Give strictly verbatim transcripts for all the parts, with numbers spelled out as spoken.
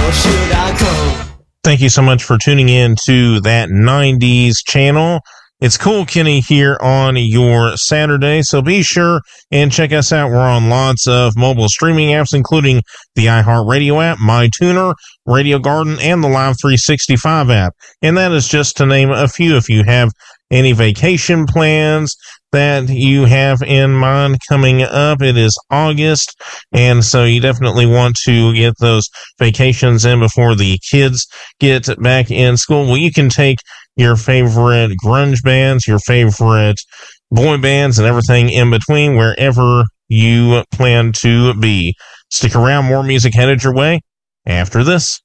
Or should I go? Thank you so much for tuning in to that nineties channel. It's Cool Kenny here on your Saturday, so be sure and check us out. We're on lots of mobile streaming apps, including the iHeartRadio app, MyTuner, Radio Garden, and the Live three sixty-five app. And that is just to name a few. If you have any vacation plans that you have in mind coming up, it is August, and so you definitely want to get those vacations in before the kids get back in school. Well, you can take your favorite grunge bands, your favorite boy bands, and everything in between wherever you plan to be. Stick around, more music headed your way after this.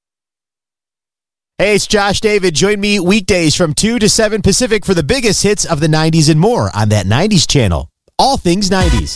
Hey, it's Josh David. Join me weekdays from two to seven Pacific for the biggest hits of the nineties and more on that nineties channel. All things nineties.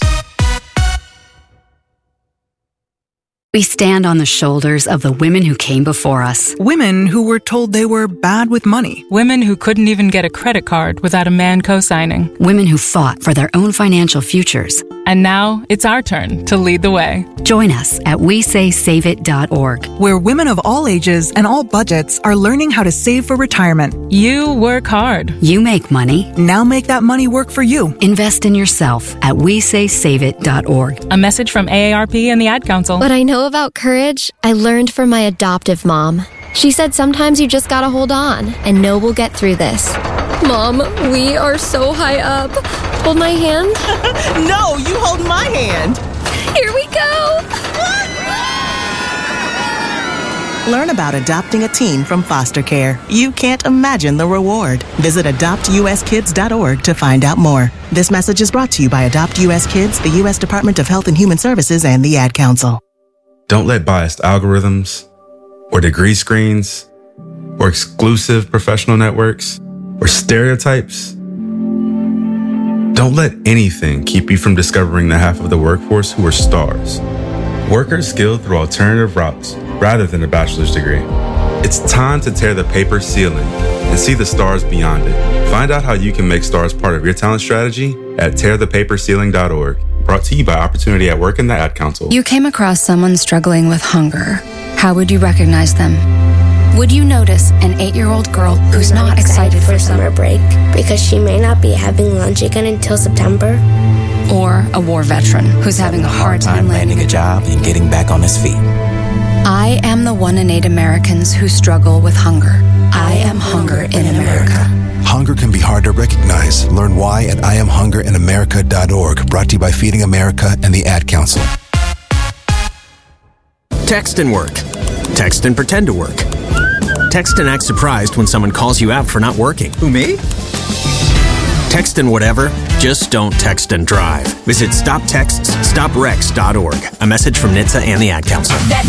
We stand on the shoulders of the women who came before us. Women who were told they were bad with money. Women who couldn't even get a credit card without a man co-signing. Women who fought for their own financial futures. And now it's our turn to lead the way. Join us at we say save it dot org, where women of all ages and all budgets are learning how to save for retirement. You work hard. You make money. Now make that money work for you. Invest in yourself at we say save it dot org. A message from A A R P and the Ad Council. What I know about courage, I learned from my adoptive mom. She said sometimes you just gotta hold on and know we'll get through this. Mom, we are so high up. Hold my hand. No, you hold my hand. Here we go. Learn about adopting a teen from foster care. You can't imagine the reward. Visit adopt u s kids dot org to find out more. This message is brought to you by Adopt U S Kids, the U S Department of Health and Human Services, and the Ad Council. Don't let biased algorithms or degree screens or exclusive professional networks or stereotypes. Don't let anything keep you from discovering the half of the workforce who are stars. Workers skilled through alternative routes rather than a bachelor's degree. It's time to tear the paper ceiling and see the stars beyond it. Find out how you can make stars part of your talent strategy at tear the paper ceiling dot org. Brought to you by Opportunity at Work and the Ad Council. You came across someone struggling with hunger. How would you recognize them? Would you notice an eight-year-old girl who's not, not excited, excited for summer break because she may not be having lunch again until September? Or a war veteran who's having a hard time landing a job and getting back on his feet? I am the one in eight Americans who struggle with hunger. I am hunger in America. Hunger can be hard to recognize. Learn why at I am hunger in America dot org. Brought to you by Feeding America and the Ad Council. Text and work. Text and pretend to work. Text and act surprised when someone calls you out for not working. Who, me? Text and whatever, just don't text and drive. Visit stop texts stop wrecks dot org. A message from N H T S A and the Ad Council.